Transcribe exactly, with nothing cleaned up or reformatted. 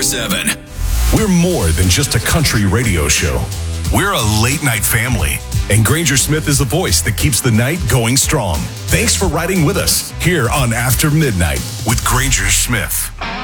seven. We're more than just a country radio show. We're a late-night family. And Granger Smith is the voice that keeps the night going strong. Thanks for riding with us here on After Midnight with Granger Smith.